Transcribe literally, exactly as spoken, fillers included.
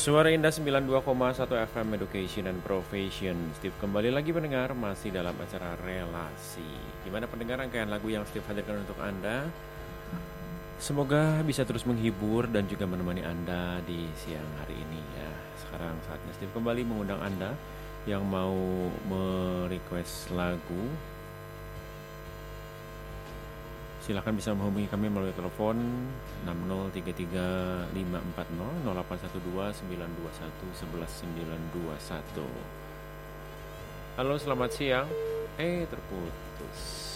Suara Indah sembilan puluh dua koma satu F M Education and Profession. Steve kembali lagi mendengar masih dalam acara relasi. Gimana pendengar rangkaian lagu yang Steve hadirkan untuk Anda? Semoga bisa terus menghibur dan juga menemani Anda di siang hari ini ya. Sekarang saatnya Steve kembali mengundang Anda yang mau merequest lagu. Silakan bisa menghubungi kami melalui telepon enam nol tiga tiga lima empat nol nol delapan satu dua sembilan dua satu satu satu sembilan dua satu. Halo, selamat siang. Eh, terputus.